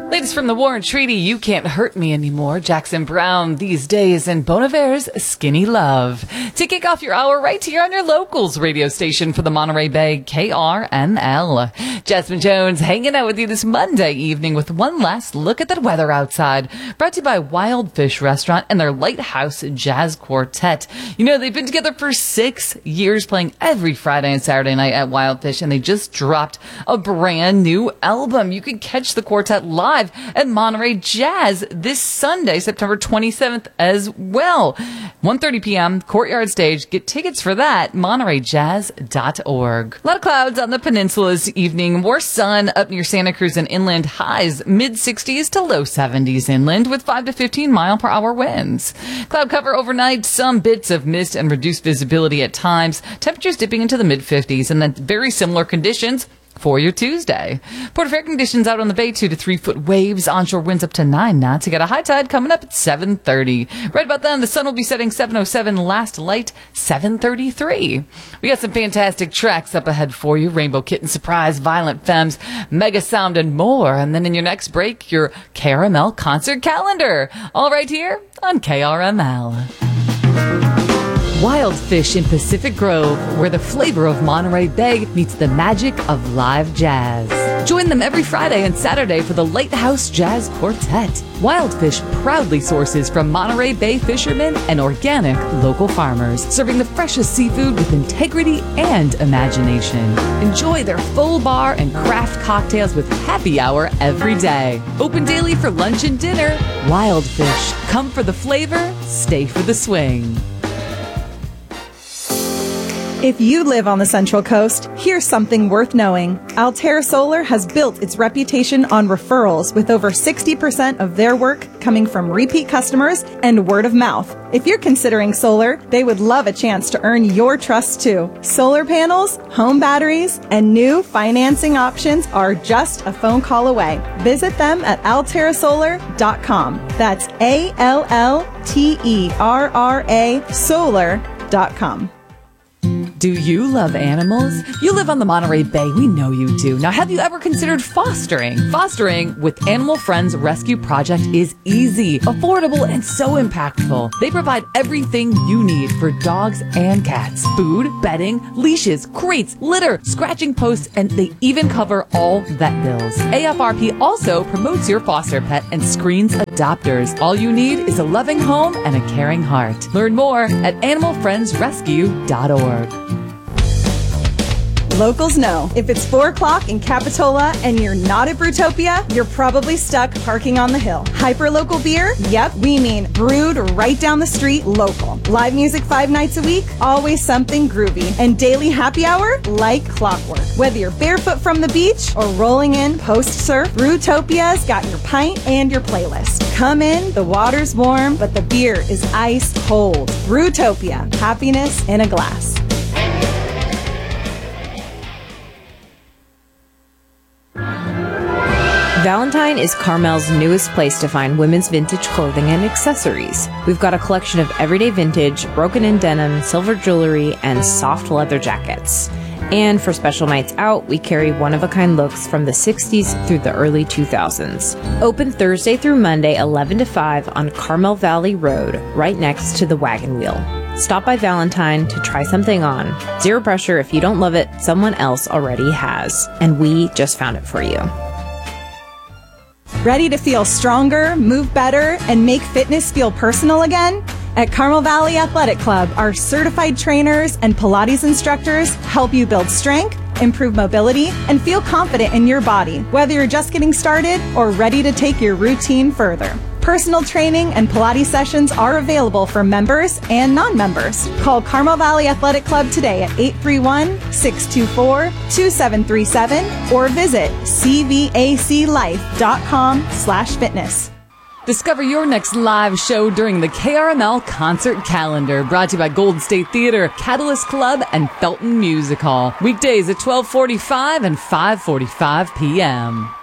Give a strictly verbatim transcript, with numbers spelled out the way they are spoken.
Latest from the War Treaty, You Can't Hurt Me Anymore. Jackson Browne, These Days, and Bon Iver's Skinny Love. To kick off your hour right here on your locals radio station for the Monterey Bay, K R M L. Jasmine Jones hanging out with you this Monday evening with one last look at the weather outside. Brought to you by Wild Fish Restaurant and their Lighthouse Jazz Quartet. You know, they've been together for six years playing every Friday and Saturday night at Wild Fish, and they just dropped a brand new album. You can catch the quartet live at Monterey Jazz this Sunday, September twenty-seventh as well. one thirty p.m., Courtyard Stage. Get tickets for that, monterey jazz dot org. A lot of clouds on the peninsula this evening. More sun up near Santa Cruz and inland. Highs mid sixties to low seventies inland with five to fifteen mile per hour winds. Cloud cover overnight. Some bits of mist and reduced visibility at times. Temperatures dipping into the mid fifties, and then very similar conditions for your Tuesday. Port Fair conditions out on the bay, two to three foot waves, onshore winds up to nine knots. You got a high tide coming up at seven thirty. Right about then, the sun will be setting seven oh seven, last light seven thirty-three. We got some fantastic tracks up ahead for you. Rainbow Kitten, Surprise, Violent Femmes, Mega Sound, and more. And then in your next break, your K R M L concert calendar. All right here on K R M L. Wild Fish in Pacific Grove, where the flavor of Monterey Bay meets the magic of live jazz. Join them every Friday and Saturday for the Lighthouse Jazz Quartet. Wild Fish proudly sources from Monterey Bay fishermen and organic local farmers, serving the freshest seafood with integrity and imagination. Enjoy their full bar and craft cocktails with happy hour every day. Open daily for lunch and dinner. Wild Fish. Come for the flavor, stay for the swing. If you live on the Central Coast, here's something worth knowing. Altair Solar has built its reputation on referrals, with over sixty percent of their work coming from repeat customers and word of mouth. If you're considering solar, they would love a chance to earn your trust too. Solar panels, home batteries, and new financing options are just a phone call away. Visit them at altair solar dot com. That's A L L T E R R A solar dot com. Do you love animals? You live on the Monterey Bay. We know you do. Now, have you ever considered fostering? Fostering with Animal Friends Rescue Project is easy, affordable, and so impactful. They provide everything you need for dogs and cats. Food, bedding, leashes, crates, litter, scratching posts, and they even cover all vet bills. A F R P also promotes your foster pet and screens adopters. All you need is a loving home and a caring heart. Learn more at animal friends rescue dot org. Locals know, if it's four o'clock in Capitola and you're not at Brewtopia, you're probably stuck parking on the hill. Hyperlocal beer? Yep, we mean brewed right down the street, local. Live music five nights a week? Always something groovy. And daily happy hour? Like clockwork. Whether you're barefoot from the beach or rolling in post-surf, Brewtopia's got your pint and your playlist. Come in, the water's warm, but the beer is ice cold. Brewtopia, happiness in a glass. Valentine is Carmel's newest place to find women's vintage clothing and accessories. We've got a collection of everyday vintage, broken-in denim, silver jewelry, and soft leather jackets. And for special nights out, we carry one-of-a-kind looks from the sixties through the early two thousands. Open Thursday through Monday, eleven to five on Carmel Valley Road, right next to the Wagon Wheel. Stop by Valentine to try something on. Zero pressure. If you don't love it, someone else already has. And we just found it for you. Ready to feel stronger, move better, and make fitness feel personal again? At Carmel Valley Athletic Club, our certified trainers and Pilates instructors help you build strength, improve mobility, and feel confident in your body, whether you're just getting started or ready to take your routine further. Personal training and Pilates sessions are available for members and non-members. Call Carmel Valley Athletic Club today at eight three one, six two four, two seven three seven or visit c v a c life dot com slash fitness. Discover your next live show during the K R M L Concert Calendar, brought to you by Golden State Theater, Catalyst Club, and Felton Music Hall. Weekdays at twelve forty-five and five forty-five p.m.